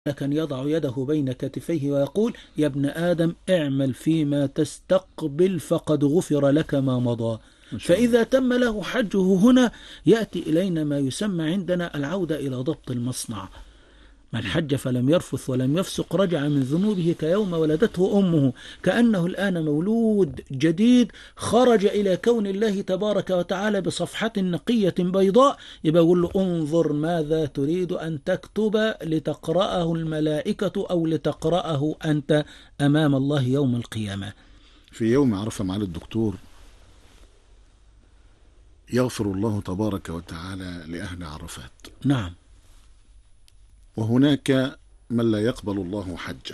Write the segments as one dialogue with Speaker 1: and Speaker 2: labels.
Speaker 1: كان يضع يده بين كتفيه ويقول: يا ابن آدم اعمل فيما تستقبل فقد غفر لك ما مضى. فإذا تم له حجه هنا يأتي إلينا ما يسمى عندنا العودة إلى ضبط المصنع. من حج فلم يرفث ولم يفسق رجع من ذنوبه كيوم ولدته أمه، كأنه الآن مولود جديد خرج إلى كون الله تبارك وتعالى بصفحة نقية بيضاء. يبقى يقول له: انظر ماذا تريد أن تكتب لتقرأه الملائكة أو لتقرأه أنت أمام الله يوم القيامة.
Speaker 2: في يوم عرفة معالي الدكتور يغفر الله تبارك وتعالى لأهل عرفات.
Speaker 1: نعم.
Speaker 2: وهناك من لا يقبل الله حجه.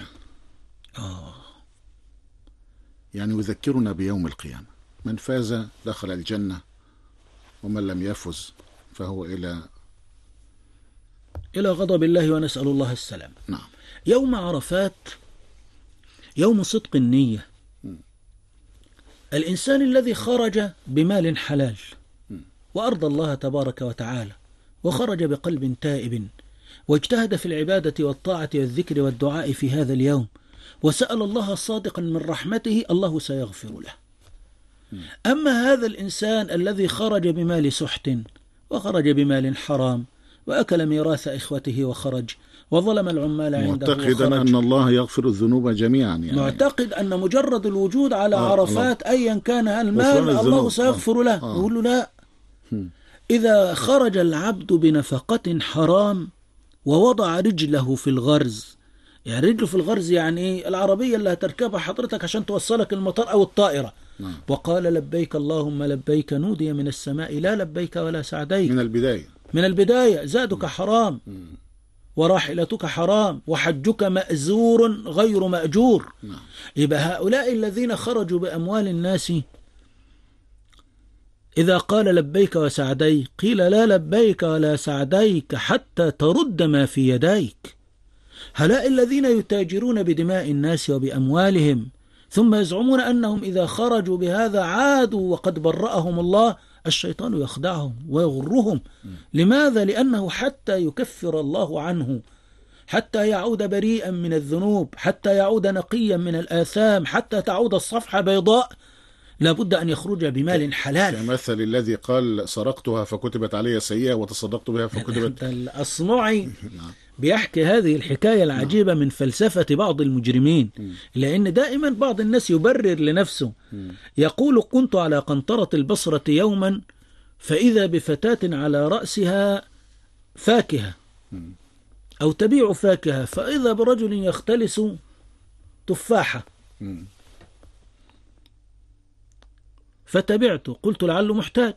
Speaker 2: يعني يذكرنا بيوم القيامة: من فاز دخل الجنة ومن لم يفز فهو إلى
Speaker 1: غضب الله، ونسأل الله السلام.
Speaker 2: نعم.
Speaker 1: يوم عرفات يوم صدق النية. الإنسان الذي خرج بمال حلال وأرضى الله تبارك وتعالى وخرج بقلب تائب واجتهد في العبادة والطاعة والذكر والدعاء في هذا اليوم وسأل الله صادقا من رحمته، الله سيغفر له. أما هذا الإنسان الذي خرج بمال سحت وخرج بمال حرام وأكل ميراث إخوته وخرج وظلم العمال عنده
Speaker 2: معتقدا أن الله يغفر الذنوب جميعا، يعني
Speaker 1: معتقد أن مجرد الوجود على عرفات أيا كان المال الله سيغفر له. يقول له: لا. إذا خرج العبد بنفقة حرام ووضع رجله في الغرز، يعني رجله في الغرز يعني إيه؟ العربية اللي هتركبها حضرتك عشان توصلك المطار أو الطائرة. وقال: لبيك اللهم لبيك، نودي من السماء لا لبيك ولا سعديك. من البداية زادك حرام وراحلتك حرام وحجك مأزور غير مأجور. يبقى هؤلاء الذين خرجوا بأموال الناس إذا قال لبيك وسعديك قيل: لا لبيك ولا سعديك حتى ترد ما في يديك. هؤلاء الذين يتاجرون بدماء الناس وبأموالهم ثم يزعمون أنهم إذا خرجوا بهذا عادوا وقد برأهم الله، الشيطان يخدعهم ويغرهم. لماذا؟ لأنه حتى يكفر الله عنه، حتى يعود بريئا من الذنوب، حتى يعود نقيا من الآثام، حتى تعود الصفحة بيضاء، لابد أن يخرج بمال حلال.
Speaker 2: كمثل الذي قال: سرقتها فكتبت علي سيئة وتصدقت بها فكتبت.
Speaker 1: الأصمعي بيحكي هذه الحكاية العجيبة من فلسفة بعض المجرمين، لأن دائما بعض الناس يبرر لنفسه. يقول: كنت على قنطرة البصرة يوما فإذا بفتاة على رأسها فاكهة أو تبيع فاكهة، فإذا برجل يختلس تفاحة فتبعته، قلت لعله محتاج،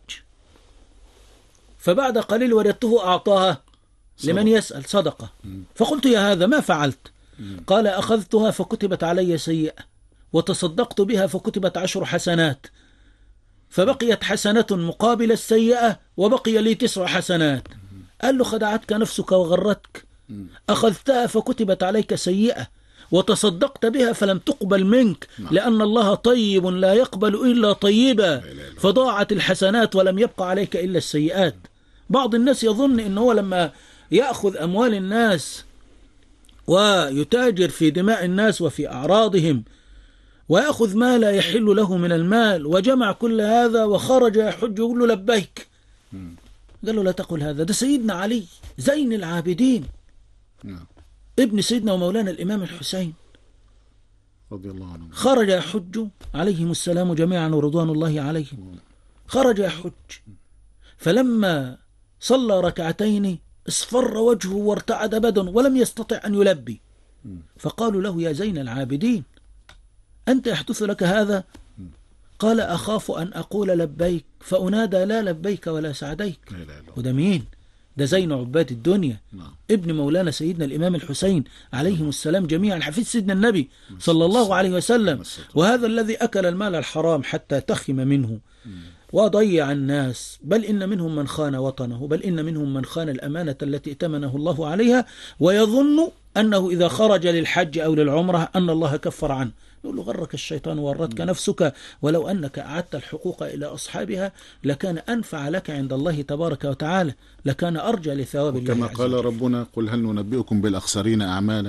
Speaker 1: فبعد قليل وجدته أعطاها لمن يسأل صدقة، فقلت: يا هذا ما فعلت؟ قال: أخذتها فكتبت علي سيئة وتصدقت بها فكتبت 10 حسنات، فبقيت حسنة مقابل السيئة وبقي لي 9 حسنات. قال له: خدعتك نفسك وغرتك، أخذتها فكتبت عليك سيئة وتصدقت بها فلم تقبل منك، لأن الله طيب لا يقبل إلا طيبا، فضاعت الحسنات ولم يبقى عليك إلا السيئات. بعض الناس يظن إنه لما يأخذ أموال الناس ويتاجر في دماء الناس وفي أعراضهم ويأخذ ما لا يحل له من المال وجمع كل هذا وخرج يحج يقول له: لبيك. قال له: لا تقل هذا، ده سيدنا علي زين العابدين ابن سيدنا ومولانا الإمام الحسين
Speaker 2: رضي الله عنه،
Speaker 1: خرج يحج عليهم السلام جميعا ورضوان الله عليهم. خرج يحج، فلما صلى ركعتين اصفر وجهه وارتعد بدنه ولم يستطع أن يلبي، فقالوا له: يا زين العابدين أنت يحدث لك هذا؟ قال: أخاف أن أقول لبيك فأنادى لا لبيك ولا سعديك. وده مين؟ ده زين عباد الدنيا، ابن مولانا سيدنا الإمام الحسين عليهم السلام جميعا، حفيد سيدنا النبي صلى الله عليه وسلم. وهذا الذي أكل المال الحرام حتى تخم منه وضيع الناس، بل إن منهم من خان وطنه، بل إن منهم من خان الأمانة التي ائتمنه الله عليها، ويظن أنه إذا خرج للحج أو للعمرة أن الله كفر عنه. يقول له غرك الشيطان وغرتك نفسك، ولو أنك أعدت الحقوق إلى أصحابها لكان أنفع لك عند الله تبارك وتعالى، لكان أرجى لثواب الله
Speaker 2: كما
Speaker 1: عز
Speaker 2: قال
Speaker 1: وجل.
Speaker 2: ربنا: قل هل ننبئكم بالأخسرين أعمالا